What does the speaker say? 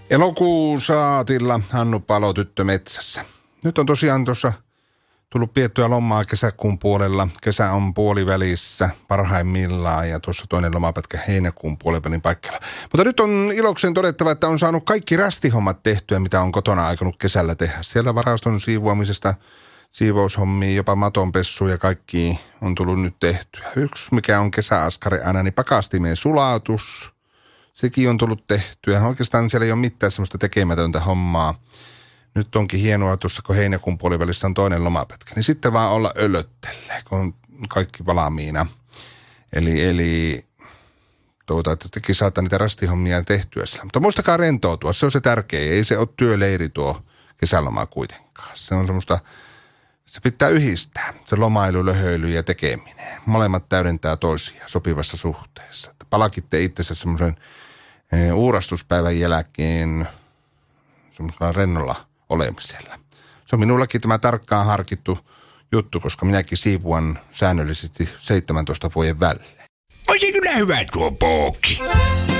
Elokuun saatilla Hannu Palo Tyttö metsässä. Nyt on tosiaan tuossa tullut piettyä lomaa kesäkuun puolella. Kesä on puolivälissä parhaimmillaan ja tuossa toinen lomapätkä heinäkuun puolivälin paikalla. Mutta nyt on ilokseen todettava, että on saanut kaikki rästihommat tehtyä, mitä on kotona aikonut kesällä tehdä. Siellä varaston siivoamisesta, siivoushommia, jopa matonpessu ja kaikki on tullut nyt tehtyä. Yksi, mikä on kesäaskari aina, niin pakastimeen sulatus. Sekin on tullut tehtyä. Oikeastaan siellä ei ole mitään semmoista tekemätöntä hommaa. Nyt onkin hienoa tuossa, kun heinäkuun puolivälissä on toinen lomapätkä. Niin sitten vaan olla ölöttelle, kun on kaikki valmiina. Eli että tekin saattaa niitä rastihommia tehtyä siellä. Mutta muistakaa rentoutua, se on se tärkeä. Ei se ole työleiri tuo kesäloma kuitenkaan. Se on semmoista, se pitää yhdistää. Se lomailu, löhöily ja tekeminen. Molemmat täydentää toisia sopivassa suhteessa. Että palakitte itsensä semmoisen uurastuspäivän jälkeen semmoisella rennolla olemisella. Se on minullakin tämä tarkkaan harkittu juttu, koska minäkin siivuan säännöllisesti 17 vuoden välein. On se kyllä hyvä tuo pookki.